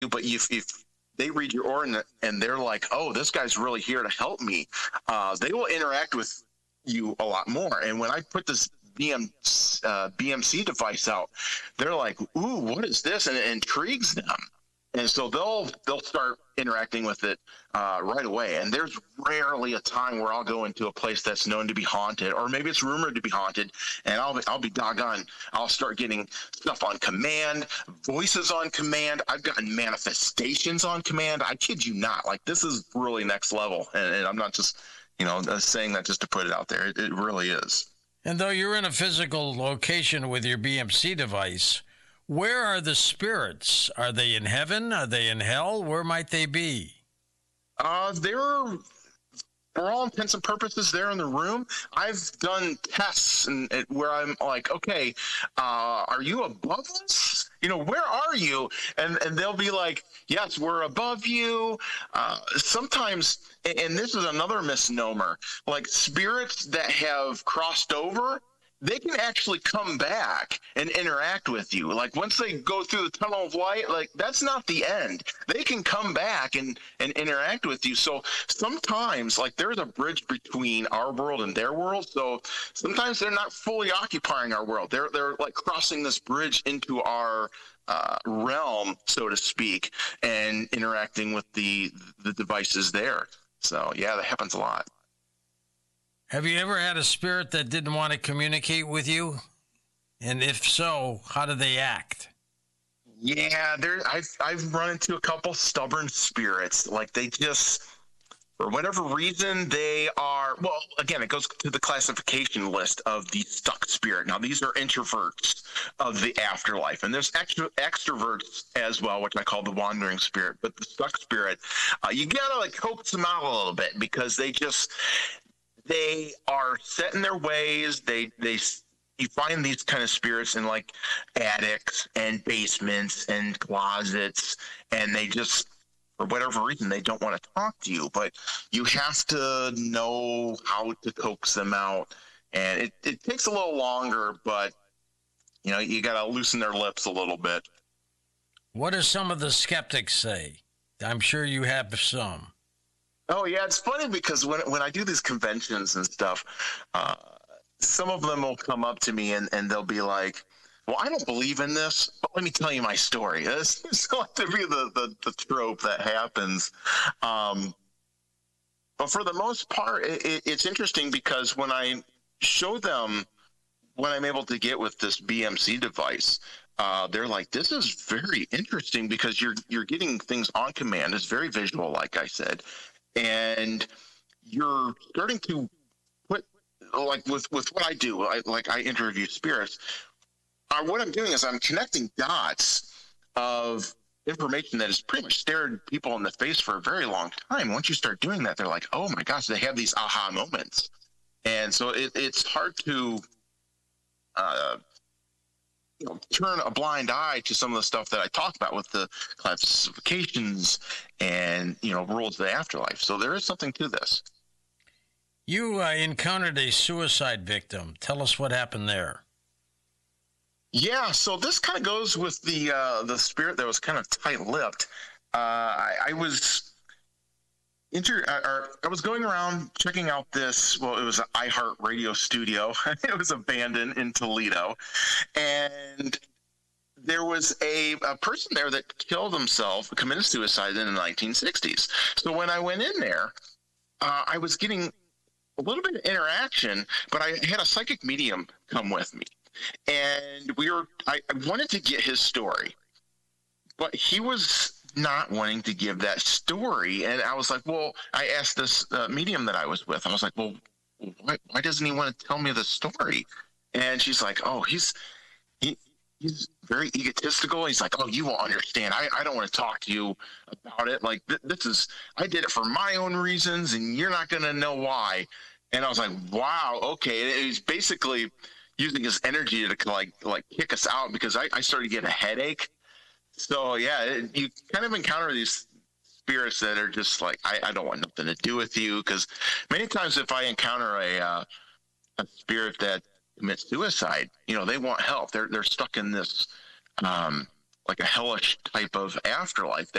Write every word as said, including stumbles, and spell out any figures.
but if, if they read your aura and they're like, oh, this guy's really here to help me, uh, they will interact with you a lot more. And when I put this B M, uh, B M C device out, they're like, ooh, what is this? And it intrigues them. And so they'll they'll start interacting with it uh, right away. And there's rarely a time where I'll go into a place that's known to be haunted, or maybe it's rumored to be haunted, and I'll be, I'll be doggone. I'll start getting stuff on command, voices on command. I've gotten manifestations on command. I kid you not. Like, this is really next level. And, and I'm not just, you know, saying that just to put it out there. It, it really is. And though you're in a physical location with your B M C device, where are the spirits? Are they in heaven? Are they in hell? Where might they be? Uh, they're, for all intents and purposes, they're in the room. I've done tests and, and where I'm like, okay, uh, are you above us? You know, where are you? And and they'll be like, yes, we're above you. Uh, sometimes, and this is another misnomer, like spirits that have crossed over, they can actually come back and interact with you. Like, once they go through the tunnel of light, like, that's not the end. They can come back and, and interact with you. So sometimes, like, there's a bridge between our world and their world. So sometimes they're not fully occupying our world. They're, they're like crossing this bridge into our uh, realm, so to speak, and interacting with the, the devices there. So, yeah, that happens a lot. Have you ever had a spirit that didn't want to communicate with you? And if so, how do they act? Yeah, there. I've I've run into a couple stubborn spirits. Like, they just, for whatever reason, they are. Well, again, it goes to the classification list of the stuck spirit. Now, these are introverts of the afterlife, and there's extra extroverts as well, which I call the wandering spirit. But the stuck spirit, uh, you gotta like coax them out a little bit, because they just. They are set in their ways. They they you find these kind of spirits in like attics and basements and closets, and they just, for whatever reason, they don't want to talk to you. But you have to know how to coax them out, and it, it takes a little longer, but you know, you got to loosen their lips a little bit. What do some of the skeptics say? I'm sure you have some. Oh, yeah, it's funny because when when I do these conventions and stuff, uh, some of them will come up to me and, and they'll be like, well, I don't believe in this, but let me tell you my story. This seems like to be the, the, the trope that happens. Um, but for the most part, it, it, it's interesting because when I show them what I'm able to get with this B M C device, uh, they're like, this is very interesting because you're you're getting things on command. It's very visual, like I said. And you're starting to put, like with, with what I do, I, like I interview spirits. Uh, what I'm doing is I'm connecting dots of information that has pretty much stared people in the face for a very long time. Once you start doing that, they're like, oh my gosh, they have these aha moments. And so it, it's hard to uh, you know, turn a blind eye to some of the stuff that I talk about with the classifications and, you know, rules of the afterlife. So there is something to this. You uh, encountered a suicide victim. Tell us what happened there. Yeah, so this kind of goes with the uh, the spirit that was kind of tight-lipped. Uh, I, I was Inter- or I was going around checking out this, well, it was an iHeart Radio studio. It was abandoned in Toledo. And there was a, a person there that killed himself, committed suicide in the nineteen sixties. So when I went in there, uh, I was getting a little bit of interaction, but I had a psychic medium come with me. And we were, I, I wanted to get his story, but he was not wanting to give that story. And I was like, well, I asked this uh, medium that I was with, I was like, well, why, why doesn't he want to tell me the story? And she's like, oh, he's, he, he's very egotistical. He's like, oh, you won't understand. I, I don't want to talk to you about it. Like, th- this is, I did it for my own reasons and you're not going to know why. And I was like, wow, okay. And he's basically using his energy to like, like kick us out because I, I started getting a headache. So, yeah, it, you kind of encounter these spirits that are just like, I, I don't want nothing to do with you. Because many times if I encounter a uh, a spirit that commits suicide, you know, they want help. They're they're stuck in this, um, like a hellish type of afterlife that